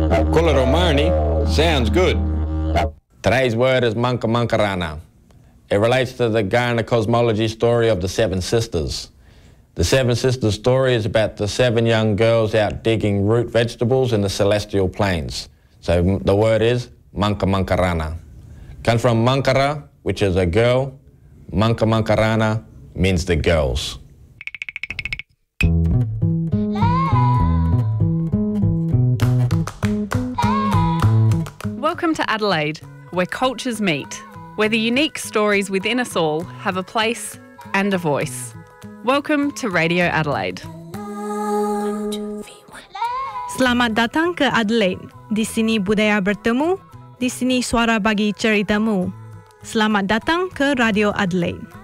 Kularomani sounds good. Today's word is Mankamankarana. It relates to the Garner cosmology story of the Seven Sisters. The Seven Sisters story is about the 7 young girls out digging root vegetables in the celestial plains. So the word is Mankamankarana. Comes from Mankara, which is a girl. Mankamankarana means the girls. Welcome to Adelaide, where cultures meet, where the unique stories within us all have a place and a voice. Welcome to Radio Adelaide. Selamat datang ke Adelaide. Di sini budaya bertemu, di sini suara bagi ceritamu. Selamat datang ke Radio Adelaide.